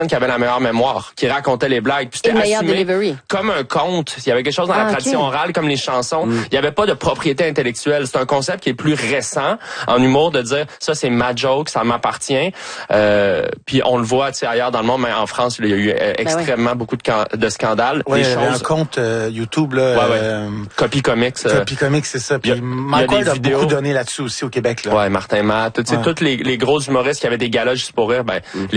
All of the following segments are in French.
qui avait la meilleure mémoire, qui racontait les blagues. Puis c'était assumé comme un conte. Il y avait quelque chose dans la tradition orale, comme les chansons. Il n'y avait pas de propriété intellectuelle. C'est un concept qui est plus récent en humour, de dire ça c'est ma joke, ça m'appartient. Puis on le voit ailleurs dans le monde, mais en France, il y a eu extrêmement beaucoup de scandales. Oui, il y avait un compte YouTube là. Copy Comics. Copy Comics, c'est ça. Puis Mike Ward a beaucoup donné là-dessus aussi au Québec. Là. Ouais, Martin Matt, tous les gros humoristes qui avaient des galas juste pour rire,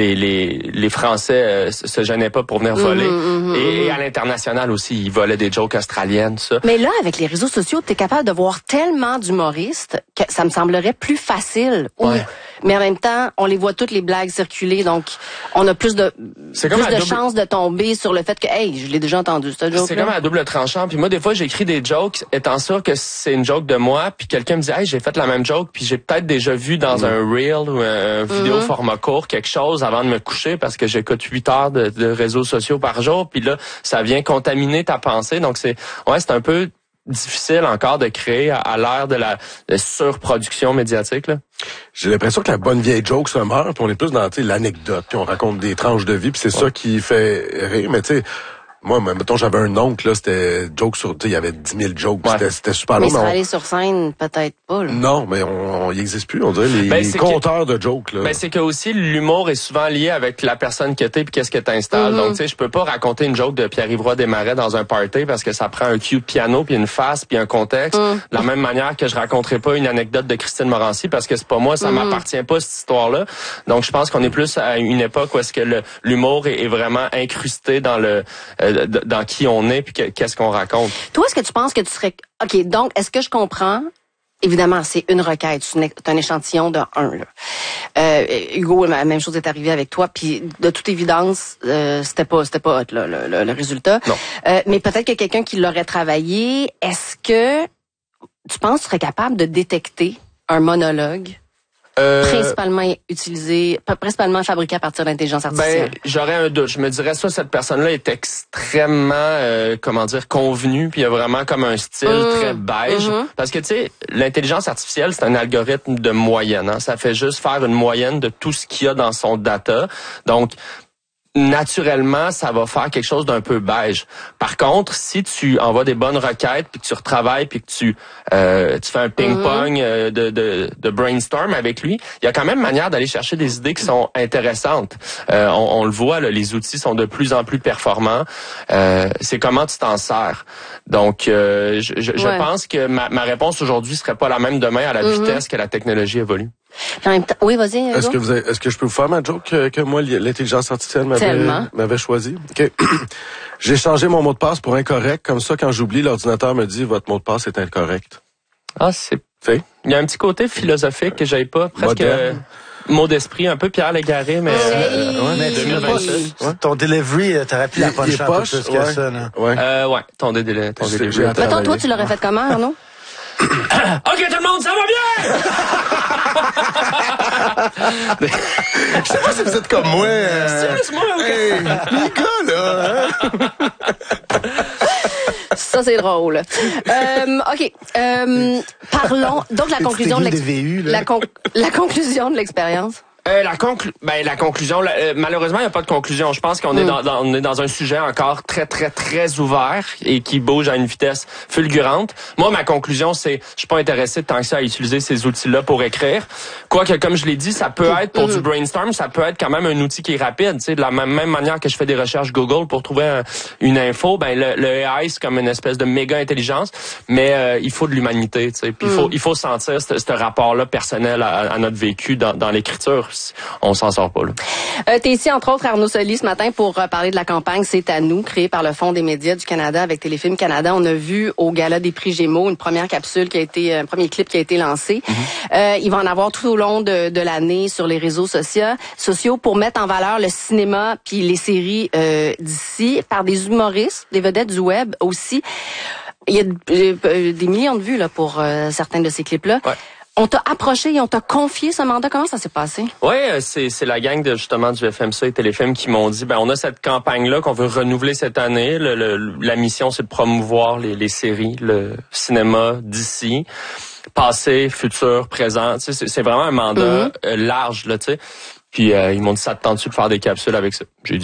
les Français se gênaient pas pour venir voler. Et à l'international aussi, ils volaient des jokes australiennes, ça. Mais là, avec les réseaux sociaux, t'es capable de voir tellement d'humoristes que ça me semblerait plus facile. Mais en même temps, on les voit toutes les blagues circuler, donc on a plus de chances de tomber sur le fait que, hey, je l'ai déjà entendu, cette joke-là. C'est comme à double tranchant. Puis moi, des fois, j'écris des jokes, étant sûr que c'est une joke de moi, puis quelqu'un me dit, hey, j'ai fait la même joke, puis j'ai peut-être déjà vu dans un reel ou un vidéo format court quelque chose avant de me coucher, parce que j'écoute 8 heures de réseaux sociaux par jour, puis là, ça vient contaminer ta pensée. Donc c'est un peu difficile encore de créer à l'ère de la surproduction médiatique, là. J'ai l'impression que la bonne vieille joke se meurt, puis on est plus dans l'anecdote, puis on raconte des tranches de vie, puis c'est ça qui fait rire. Mais tu sais, moi, mettons, j'avais un oncle, là, c'était joke sur, il y avait 10 000 jokes, c'était super long. Mais ça allait sur scène, peut-être pas, là. Non, mais il existe plus, on dirait, les compteurs de jokes, là. Ben, c'est que aussi, l'humour est souvent lié avec la personne que t'es puis qu'est-ce que t'installes. Donc, tu sais, je peux pas raconter une joke de Pierre-Yves Roy Desmarais dans un party parce que ça prend un cue de piano puis une face puis un contexte. De la même manière que je raconterai pas une anecdote de Christine Morancy parce que c'est pas moi, ça m'appartient pas, cette histoire-là. Donc, je pense qu'on est plus à une époque où est-ce que l'humour est vraiment incrusté dans dans qui on est puis qu'est-ce qu'on raconte. Toi, est-ce que tu penses que tu serais... OK, donc, est-ce que je comprends... Évidemment, c'est une requête, c'est un échantillon de 1. Là. Hugo, la même chose est arrivée avec toi, puis de toute évidence, c'était pas hot, là, le résultat. Non. Mais peut-être que quelqu'un qui l'aurait travaillé, est-ce que tu penses que tu serais capable de détecter un monologue principalement fabriqué à partir d'intelligence artificielle? Ben, j'aurais un doute. Je me dirais cette personne-là est extrêmement, convenue, puis il y a vraiment comme un style très beige. Parce que, tu sais, l'intelligence artificielle, c'est un algorithme de moyenne. Hein? Ça fait juste faire une moyenne de tout ce qu'il y a dans son data. Donc, naturellement, ça va faire quelque chose d'un peu beige. Par contre, si tu envoies des bonnes requêtes, puis que tu retravailles, puis que tu fais un ping-pong de brainstorm avec lui, il y a quand même manière d'aller chercher des idées qui sont intéressantes. On le voit, là, les outils sont de plus en plus performants. C'est comment tu t'en sers. Donc, je pense que ma réponse aujourd'hui serait pas la même demain à la vitesse que la technologie évolue. En même temps, oui, vas-y. Est-ce que je peux vous faire ma joke que moi, l'intelligence artificielle m'avait choisi? OK. J'ai changé mon mot de passe pour incorrect. Comme ça, quand j'oublie, l'ordinateur me dit, votre mot de passe est incorrect. Ah, c'est fait. Il y a un petit côté philosophique que j'avais pas, presque mot d'esprit, un peu Pierre Légaré, mais... mais ton delivery, t'aurais pu la puncher un peu plus que ça, là. Ouais, ton delivery. Mettons, toi, tu l'aurais fait comment, Arnaud? OK, tout le monde, ça va bien! Je sais pas si vous êtes comme moi. C'est moi, Mika, là. Ça, c'est drôle. OK. Parlons... Donc, la conclusion de la conclusion de l'expérience. La conclusion, malheureusement, il n'y a pas de conclusion. Je pense qu'on est dans un sujet encore très, très, très ouvert et qui bouge à une vitesse fulgurante. Moi, ma conclusion, c'est je suis pas intéressé tant que ça à utiliser ces outils-là pour écrire. Quoique, comme je l'ai dit, ça peut être pour du brainstorm, ça peut être quand même un outil qui est rapide. Tu sais, de la même manière que je fais des recherches Google pour trouver une info, ben le AI, c'est comme une espèce de méga intelligence, mais il faut de l'humanité. Tu sais, puis il faut sentir ce rapport-là personnel à notre vécu dans l'écriture. On s'en sort pas, là. T'es ici, entre autres, Arnaud Soli, ce matin, pour parler de la campagne C'est à nous, créée par le Fonds des médias du Canada avec Téléfilm Canada. On a vu au Gala des prix Gémeaux un premier clip qui a été lancé. Il va en avoir tout au long de l'année sur les réseaux sociaux pour mettre en valeur le cinéma puis les séries d'ici par des humoristes, des vedettes du web aussi. Il y a des millions de vues là pour certains de ces clips-là. Ouais. On t'a approché et on t'a confié ce mandat. Comment ça s'est passé? Oui, c'est la gang justement du FMC et Téléfilm qui m'ont dit, on a cette campagne-là qu'on veut renouveler cette année. La mission, c'est de promouvoir les séries, le cinéma d'ici. Passé, futur, présent. Tu sais, c'est vraiment un mandat large, là, tu sais. Puis ils m'ont dit, ça te tente-tu de faire des capsules avec ça? J'ai dit